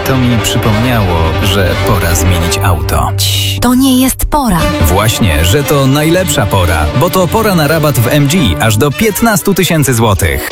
To mi przypomniało, że pora zmienić auto. To nie jest pora. Właśnie, że to najlepsza pora, bo to pora na rabat w MG aż do 15 000 złotych.